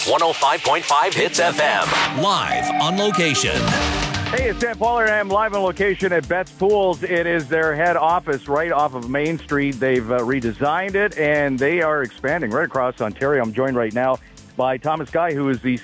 105.5 Hits FM. Live on location. Hey, it's Dan Pollard, and I'm live on location at Betts Pools. It is their head office right off of Main Street. They've redesigned it, and they are expanding right across Ontario. I'm joined right now by Thomas Guy, who is the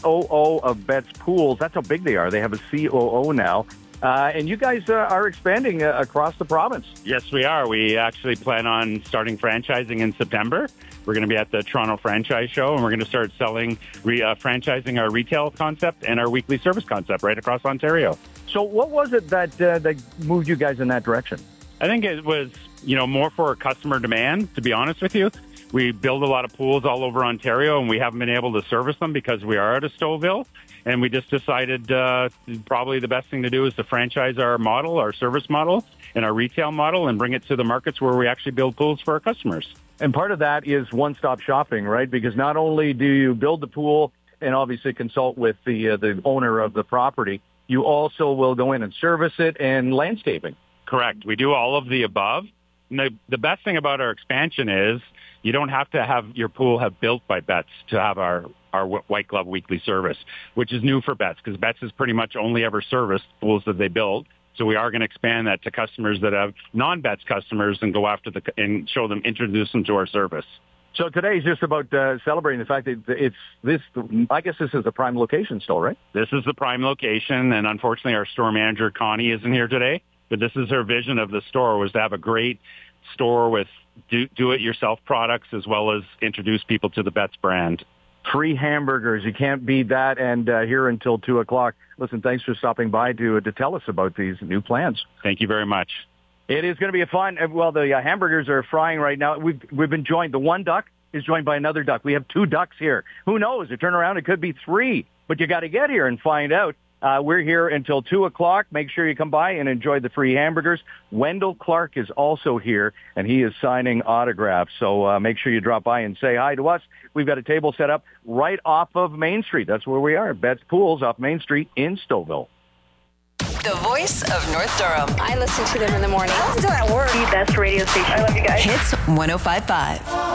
COO of Betts Pools. That's how big they are. They have a COO now. And you guys are expanding across the province. Yes, we are. We actually plan on starting franchising in September. We're going to be at the Toronto Franchise Show, and we're going to start selling, franchising our retail concept and our weekly service concept right across Ontario. So what was it that moved you guys in that direction? I think it was, more for customer demand, to be honest with you. We build a lot of pools all over Ontario, and we haven't been able to service them because we are out of Stouffville. And we just decided probably the best thing to do is to franchise our model, our service model, and our retail model, and bring it to the markets where we actually build pools for our customers. And part of that is one-stop shopping, right? Because not only do you build the pool and obviously consult with the owner of the property, you also will go in and service it and landscaping. Correct. We do all of the above. And the best thing about our expansion is you don't have to have your pool built by Betts to have our White Glove weekly service, which is new for Betts because Betts has pretty much only ever serviced pools that they build. So we are going to expand that to customers that have non-Betts customers and go after and show them, introduce them to our service. So today is just about celebrating the fact that it's this. I guess this is the prime location still, right? This is the prime location, and unfortunately, our store manager Connie isn't here today. But this is her vision of the store, was to have a great store with do-it-yourself products as well as introduce people to the Betts brand. Free hamburgers. You can't beat that. And here until 2 o'clock. Listen, thanks for stopping by to tell us about these new plans. Thank you very much. It is going to be a fun. Well, the hamburgers are frying right now. We've been joined. The one duck is joined by another duck. We have 2 ducks here. Who knows? It turn around, it could be 3. But you got to get here and find out. We're here until 2 o'clock. Make sure you come by and enjoy the free hamburgers. Wendell Clark is also here, and he is signing autographs. So make sure you drop by and say hi to us. We've got a table set up right off of Main Street. That's where we are, Betts Pools off Main Street in Stouffville. The voice of North Durham. I listen to them in the morning. I listen to it at work. The best radio station. I love you guys. Hits 105.5.